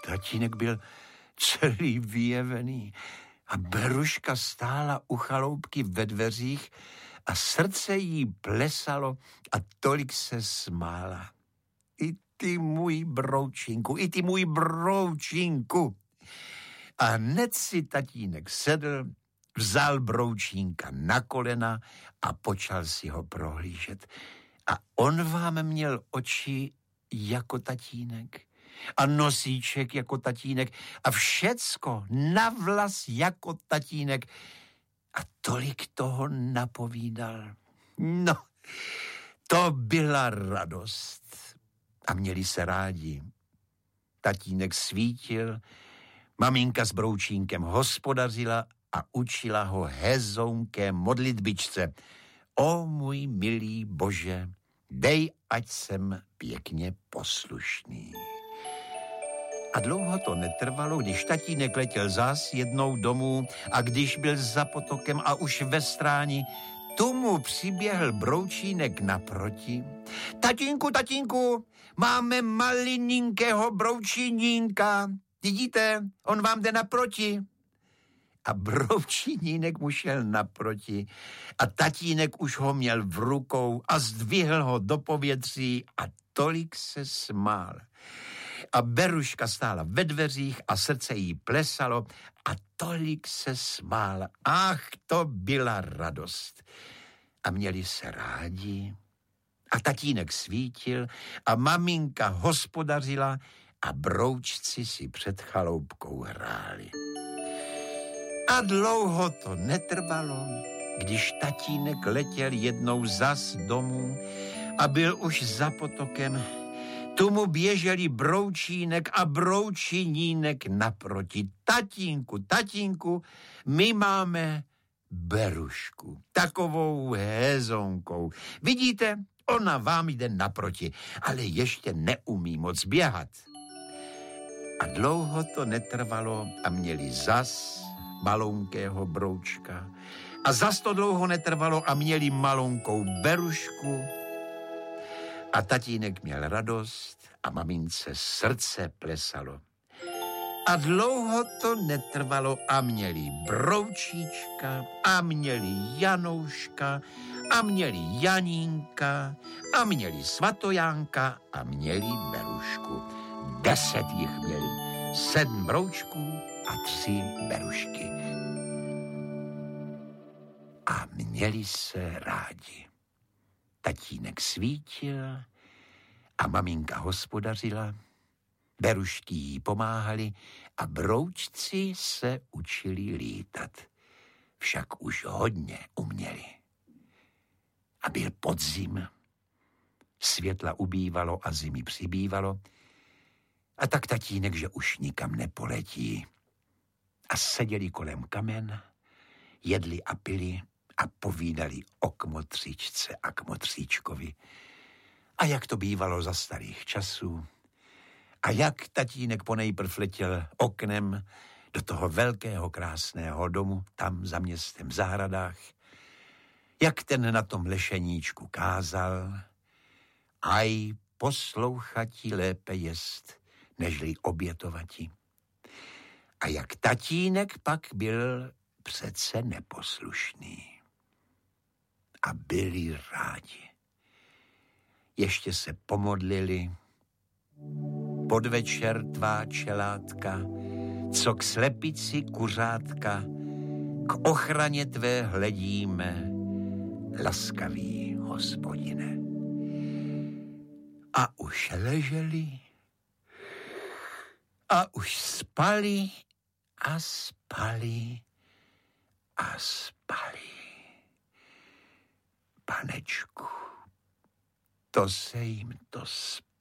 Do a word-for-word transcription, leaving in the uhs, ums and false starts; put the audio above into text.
tatínek byl celý vyjevený a Beruška stála u chaloupky ve dveřích a srdce jí plesalo a tolik se smála. I ty můj broučinku, i ty můj broučinku. A hned si tatínek sedl, vzal broučínka na kolena a počal si ho prohlížet. A on vám měl oči jako tatínek a nosíček jako tatínek a všecko na vlas jako tatínek. A tolik toho napovídal. No, to byla radost. A měli se rádi. Tatínek svítil, maminka s broučínkem hospodařila a učila ho hezounké modlitbičce. O můj milý Bože, dej, ať jsem pěkně poslušný. A dlouho to netrvalo, když tatínek letěl zas jednou domů a když byl za potokem a už ve stráni, tomu přiběhl broučínek naproti. Tatínku, tatínku, máme malininkého broučínínka. Vidíte, on vám jde naproti. A broučinínek mu šel naproti a tatínek už ho měl v rukou a zdvihl ho do povětří a tolik se smál. A Beruška stála ve dveřích a srdce jí plesalo a tolik se smál. Ach, to byla radost. A měli se rádi. A tatínek svítil a maminka hospodařila a broučci si před chaloupkou hráli. A dlouho to netrvalo, když tatínek letěl jednou zas domů a byl už za potokem. Tu mu běželi broučínek a broučinínek naproti. Tatínku, tatínku, my máme Berušku, takovou hezonkou. Vidíte, ona vám jde naproti, ale ještě neumí moc běhat. A dlouho to netrvalo a měli zas malonkého broučka. A zas to dlouho netrvalo a měli malonkou Berušku. A tatínek měl radost a mamince srdce plesalo. A dlouho to netrvalo a měli broučíčka a měli Janouška a měli Janínka a měli Svatojánka a měli Berušku. Deset jich měli, sedm broučků a tři Berušky. A měli se rádi. Tatínek svítil a maminka hospodařila, Berušky jí pomáhali a broučci se učili lítat. Však už hodně uměli. A byl podzim, světla ubývalo a zimy přibývalo, a tak tatínek, že už nikam nepoletí. A seděli kolem kamen, jedli a pili a povídali o kmotříčce a kmotříčkovi. A jak to bývalo za starých časů. A jak tatínek ponejprv letěl oknem do toho velkého krásného domu, tam za městem v zahradách. Jak ten na tom lešeníčku kázal, aj poslouchati lépe jest, nežli obětovati. A jak tatínek pak byl přece neposlušný. A byli rádi. Ještě se pomodlili. Podvečer tvá čelátka, co k slepici kuřátka, k ochraně tvé hledíme, laskavý Hospodine. A už leželi a už spali a spali a spali. Panečku, to se jim to spalo.